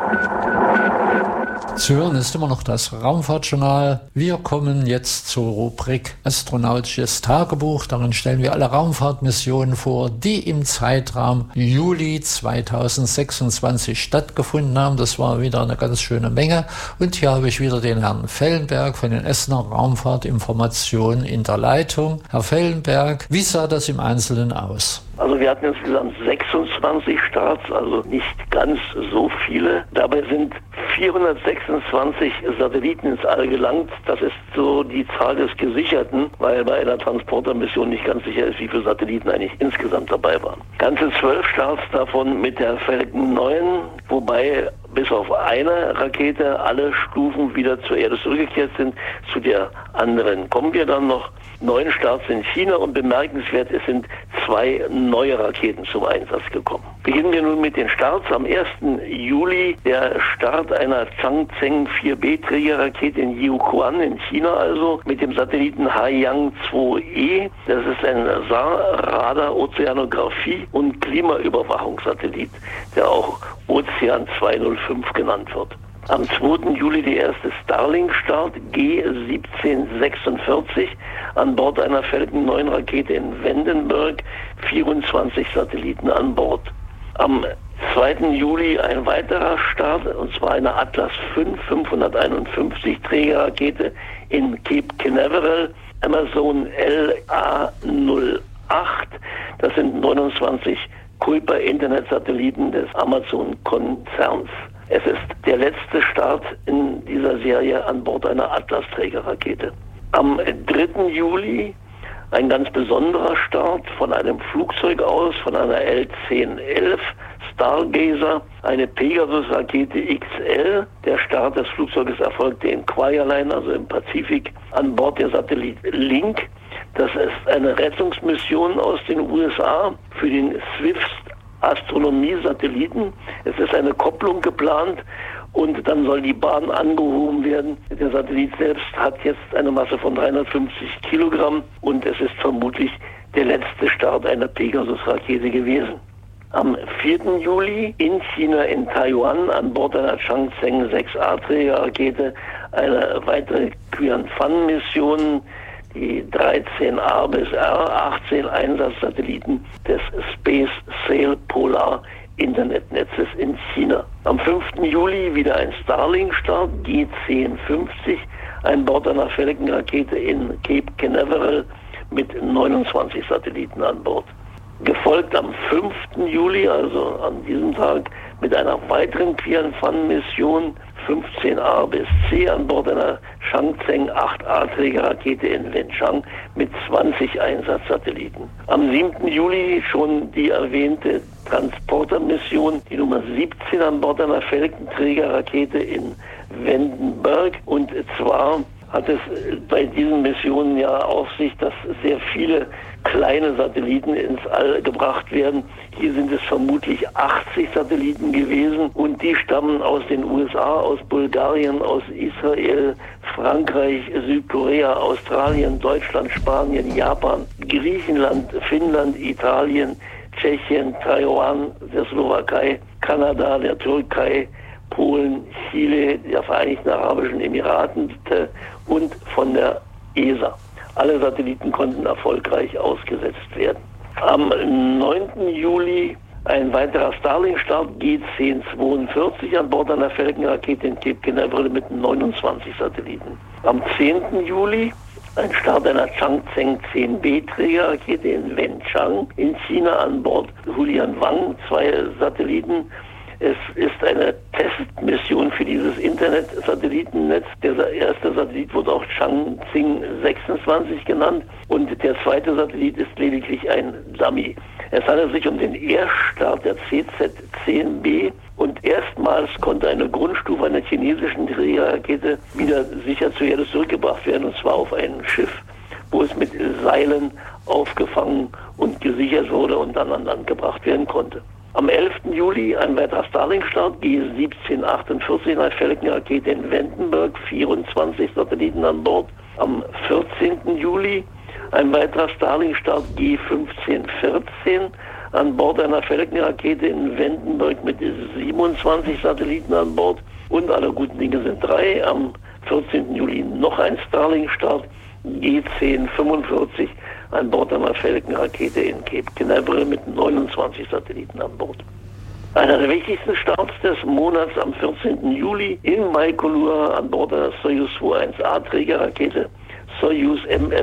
Zu hören ist immer noch das Raumfahrtjournal. Wir kommen jetzt zur Rubrik Astronautisches Tagebuch. Darin stellen wir alle Raumfahrtmissionen vor, die im Zeitraum Juli 2026 stattgefunden haben. Das war wieder eine ganz schöne Menge. Und hier habe ich wieder den Herrn Fellenberg von den Essener Raumfahrtinformationen in der Leitung. Herr Fellenberg, wie sah das im Einzelnen aus? Also wir hatten insgesamt 26 Starts, also nicht ganz so viele. Dabei sind 426 Satelliten ins All gelangt. Das ist so die Zahl des Gesicherten, weil bei einer Transportermission nicht ganz sicher ist, wie viele Satelliten eigentlich insgesamt dabei waren. Ganze 12 Starts davon mit der Falcon 9, wobei bis auf eine Rakete alle Stufen wieder zur Erde zurückgekehrt sind. Zu der anderen kommen wir dann noch. 9 Starts in China und bemerkenswert, es sind 2 neue Raketen zum Einsatz gekommen. Beginnen wir nun mit den Starts. Am 1. Juli der Start einer Changzheng 4B Trägerrakete in Jiuquan in China, also mit dem Satelliten Haiyang 2E. Das ist ein SAR-Radar, Ozeanographie und Klimaüberwachungssatellit, der auch Ozean 205 genannt wird. Am 2. Juli der erste Starlink-Start G1746 an Bord einer Falcon 9 Rakete in Vandenberg, 24 Satelliten an Bord. Am 2. Juli ein weiterer Start, und zwar eine Atlas V 551 Trägerrakete in Cape Canaveral, Amazon LA-08. Das sind 29 Kuiper-Internet-Satelliten des Amazon-Konzerns. Es ist der letzte Start in dieser Serie an Bord einer Atlas-Trägerrakete. Am 3. Juli ein ganz besonderer Start von einem Flugzeug aus, von einer L-1011 Stargazer, eine Pegasus-Rakete XL. Der Start des Flugzeuges erfolgte in Kwajalein, also im Pazifik, an Bord der Satellit Link. Das ist eine Rettungsmission aus den USA für den Swift-Astronomie-Satelliten. Es ist eine Kopplung geplant und dann soll die Bahn angehoben werden. Der Satellit selbst hat jetzt eine Masse von 350 Kilogramm und es ist vermutlich der letzte Start einer Pegasus-Rakete gewesen. Am 4. Juli in China, in Taiwan, an Bord einer Changzheng 6A Trägerrakete eine weitere Qianfan-Mission, die 13A bis R18 Einsatzsatelliten des Space Sail Polar Internetnetzes in China. Am 5. Juli wieder ein Starlink-Start, G1050, an Bord einer Falcon-Rakete in Cape Canaveral mit 29 Satelliten an Bord. Gefolgt am 5. Juli, also an diesem Tag, mit einer weiteren Qianfan-Mission 15A bis C an Bord einer Changzheng 8A Trägerrakete in Wenchang mit 20 Einsatzsatelliten. Am 7. Juli schon die erwähnte Transportermission, die Nummer 17 an Bord einer Falcon-Trägerrakete in Vandenberg. Und zwar hat es bei diesen Missionen ja auf sich, dass sehr viele kleine Satelliten ins All gebracht werden. Hier sind es vermutlich 80 Satelliten gewesen und die stammen aus den USA, aus Bulgarien, aus Israel, Frankreich, Südkorea, Australien, Deutschland, Spanien, Japan, Griechenland, Finnland, Italien, Tschechien, Taiwan, der Slowakei, Kanada, der Türkei, Polen, Chile, der Vereinigten Arabischen Emiraten und von der ESA. Alle Satelliten konnten erfolgreich ausgesetzt werden. Am 9. Juli ein weiterer Starlink-Start, G1042 an Bord einer Falcon-Rakete in Cape Canaveral mit 29 Satelliten. Am 10. Juli ein Start einer Changzheng 10B Trägerrakete in Wenchang in China an Bord Hulian Wang, 2 Satelliten. Es ist eine Testmission für dieses Internet-Satellitennetz. Der erste Satellit wurde auch Changxing 26 genannt und der zweite Satellit ist lediglich ein Dummy. Es handelt sich um den Erststart der CZ-10B und erstmals konnte eine Grundstufe einer chinesischen Trägerrakete wieder sicher zur Erde zurückgebracht werden, und zwar auf ein Schiff, wo es mit Seilen aufgefangen und gesichert wurde und dann an Land gebracht werden konnte. Am 11. Juli ein weiterer Starlink-Start, G1748, eine Falcon-Rakete in Vandenberg, 24 Satelliten an Bord. Am 14. Juli ein weiterer Starlink-Start, G1514, an Bord einer Falcon-Rakete in Vandenberg mit 27 Satelliten an Bord. Und aller guten Dinge sind 3. Am 14. Juli noch ein Starlink-Start, G1045 an Bord einer Falcon-Rakete in Cape Canaveral mit 29 Satelliten an Bord. Einer der wichtigsten Starts des Monats am 14. Juli in Baikonur an Bord der Soyuz 21A Trägerrakete Soyuz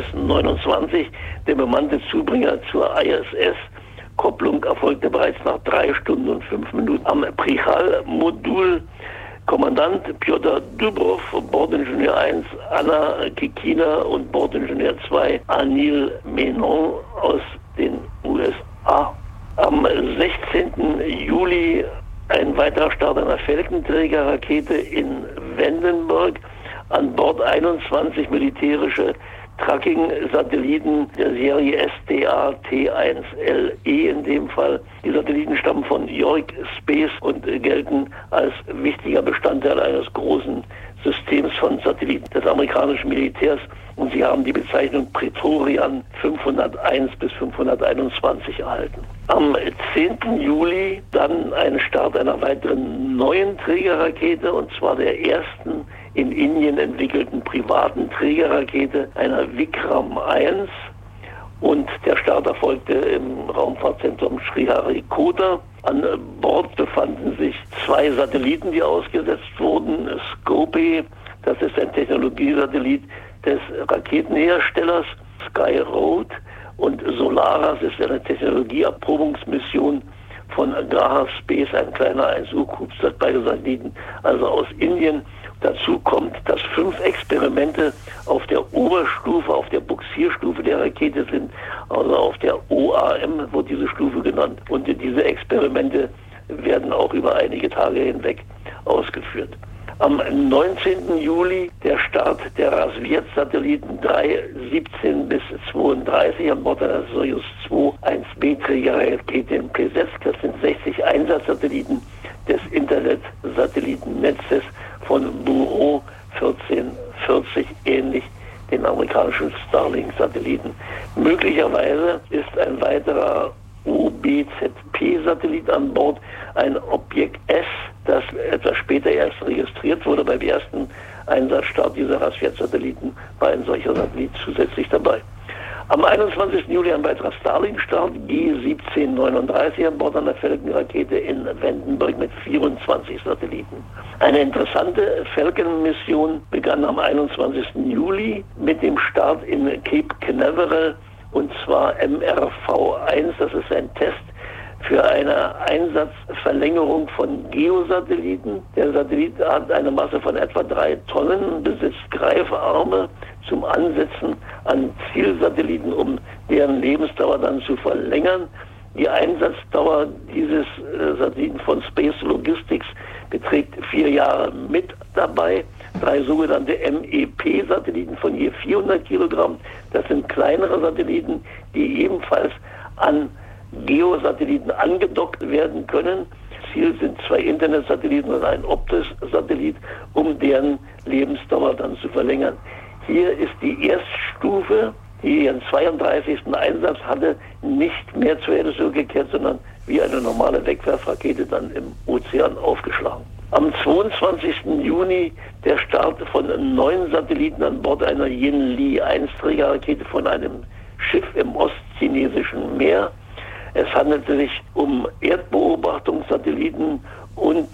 MS-29, der bemannte Zubringer zur ISS. Kopplung erfolgte bereits nach 3 Stunden und 5 Minuten. Am Prichal-Modul Kommandant Pjotr Dubrov, Bordingenieur 1 Anna Kikina und Bordingenieur 2 Anil Menon aus den USA. Am 16. Juli ein weiterer Start einer Falcon-Trägerrakete in Vandenberg. An Bord 21 militärische Tracking-Satelliten der Serie SDA-T1LE in dem Fall. Die Satelliten stammen von York Space und gelten als wichtiger Bestandteil eines großen Systems von Satelliten des amerikanischen Militärs und sie haben die Bezeichnung Praetorian 501 bis 521 erhalten. Am 10. Juli dann ein Start einer weiteren neuen Trägerrakete und zwar der ersten in Indien entwickelten privaten Trägerrakete, einer Vikram 1. Und der Start erfolgte im Raumfahrtzentrum Sriharikota. An Bord befanden sich 2 Satelliten, die ausgesetzt wurden. Scopy, das ist ein Technologiesatellit des Raketenherstellers Sky Road. Und Solaras ist eine Technologieerprobungsmission von Graha Space, ein kleiner 1U-CubeSat, beide Satelliten, also aus Indien. Dazu kommt, dass 5 Experimente auf der Oberstufe, auf der Buxierstufe der Rakete sind, also auf der OAM wird diese Stufe genannt. Und diese Experimente werden auch über einige Tage hinweg ausgeführt. Am 19. Juli der Start der Rassvet-Satelliten 317 bis 32 an Bord einer Soyuz 21B-Trägerrakete in Plesetsk. Das sind 60 Einsatzsatelliten des Internet-Satellitennetzes von Bureau 1440, ähnlich den amerikanischen Starlink-Satelliten. Möglicherweise ist ein weiterer OBZP-Satellit an Bord, ein Objekt S, das etwas später erst registriert wurde. Beim ersten Einsatzstart dieser Rassvet-Satelliten war ein solcher Satellit zusätzlich dabei. Am 21. Juli ein weiterer Starlink-Start, G1739 an Bord einer Falcon-Rakete in Vandenberg mit 24 Satelliten. Eine interessante Falcon-Mission begann am 21. Juli mit dem Start in Cape Canaveral und zwar MRV-1, das ist ein Test für eine Einsatzverlängerung von Geosatelliten. Der Satellit hat eine Masse von etwa 3 Tonnen, besitzt Greifarme zum Ansetzen an Zielsatelliten, um deren Lebensdauer dann zu verlängern. Die Einsatzdauer dieses Satelliten von Space Logistics beträgt 4 Jahre mit dabei. 3 sogenannte MEP-Satelliten von je 400 Kilogramm. Das sind kleinere Satelliten, die ebenfalls an Geosatelliten angedockt werden können. Ziel sind 2 Internetsatelliten und ein Optis-Satellit, um deren Lebensdauer dann zu verlängern. Hier ist die Erststufe, die ihren 32. Einsatz hatte, nicht mehr zur Erde zurückgekehrt, sondern wie eine normale Wegwerfrakete dann im Ozean aufgeschlagen. Am 22. Juni der Start von 9 Satelliten an Bord einer Yinli 1-Trägerrakete von einem Schiff im ostchinesischen Meer. Es handelte sich um Erdbeobachtungssatelliten und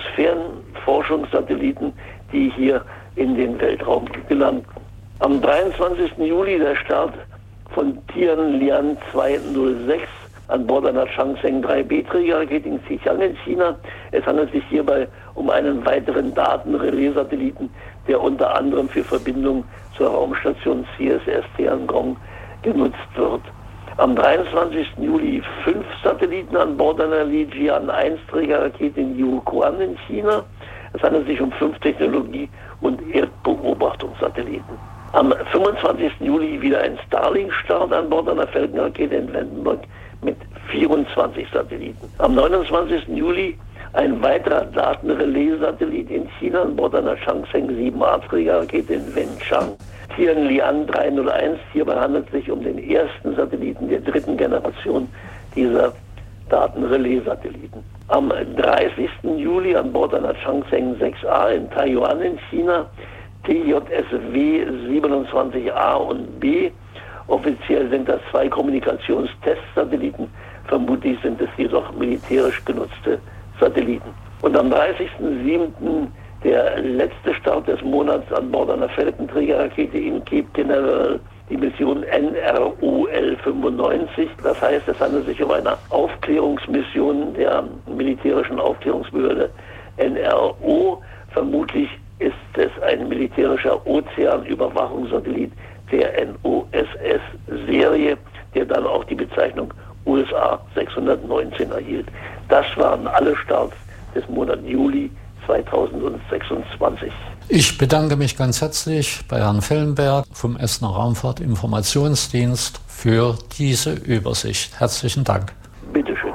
Ionosphärenforschungssatelliten, die hier in den Weltraum gelangten. Am 23. Juli der Start von Tianlian 206 an Bord einer Changsheng 3B-Trägerrakete in Xichang in China. Es handelt sich hierbei um einen weiteren Datenrelais-Satelliten, der unter anderem für Verbindung zur Raumstation CSS Tiangong genutzt wird. Am 23. Juli 5 Satelliten an Bord einer Lijian 1-Trägerrakete in Jiuquan in China. Es handelt sich um 5 Technologie- und Erdbeobachtungssatelliten. Am 25. Juli wieder ein Starlink-Start an Bord einer Falcon-Rakete in Vandenberg mit 24 Satelliten. Am 29. Juli ein weiterer Datenrelais-Satellit in China an Bord einer Changsheng 7A-Trägerrakete in Wenchang. Tianlian 301, hierbei handelt es sich um den ersten Satelliten der 3. Generation dieser Datenrelais-Satelliten. Am 30. Juli an Bord einer Changsheng 6A in Taiyuan in China TJSW 27A und B. Offiziell sind das 2 Kommunikationstestsatelliten, vermutlich sind es jedoch militärisch genutzte Satelliten. Und am 30.07. der letzte Start des Monats an Bord einer Felgenträgerrakete in Cape Canaveral, die Mission NROL 95. Das heißt, es handelt sich um eine Aufklärungsmission der militärischen Aufklärungsbehörde NRO. Vermutlich ist es ein militärischer Ozeanüberwachungssatellit der NOSS-Serie, der dann auch die Bezeichnung USA 619 erhielt. Das waren alle Starts des Monats Juli 2026. Ich bedanke mich ganz herzlich bei Herrn Fellenberg vom Essener Raumfahrtinformationsdienst für diese Übersicht. Herzlichen Dank. Bitte schön.